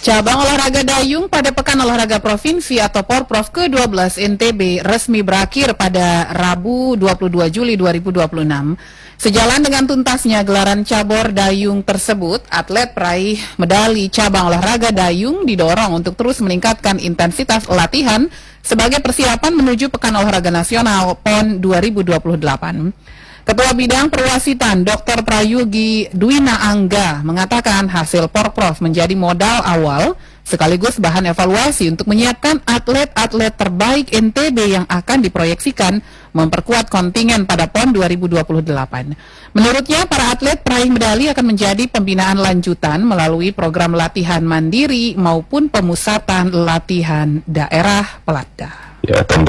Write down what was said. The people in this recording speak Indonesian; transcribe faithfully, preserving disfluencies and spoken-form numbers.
Cabang olahraga dayung pada Pekan Olahraga Provinsi atau Porprov ke dua belas N T B resmi berakhir pada Rabu dua puluh dua Juli dua ribu dua puluh enam. Sejalan dengan tuntasnya gelaran cabur dayung tersebut, atlet peraih medali cabang olahraga dayung didorong untuk terus meningkatkan intensitas latihan sebagai persiapan menuju Pekan Olahraga Nasional P O N dua ribu dua puluh delapan. Ketua Bidang Perwasitan Doktor Prayogi Dwina Angga mengatakan hasil Porprov menjadi modal awal sekaligus bahan evaluasi untuk menyiapkan atlet-atlet terbaik N T B yang akan diproyeksikan memperkuat kontingen pada P O N dua ribu dua puluh delapan. Menurutnya, para atlet peraih medali akan menjadi pembinaan lanjutan melalui program latihan mandiri maupun pemusatan latihan daerah Pelatda. Ya,